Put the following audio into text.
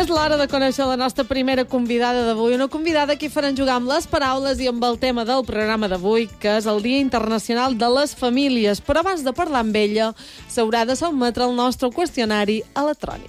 l'hora de conèixer la nostra primera convidada d'avui, una convidada que farem jugar amb les paraules i amb el tema del programa d'avui, que és el Dia Internacional de les Famílies. Però abans de parlar amb ella, s'haurà de sotmetre el nostre qüestionari electrònic.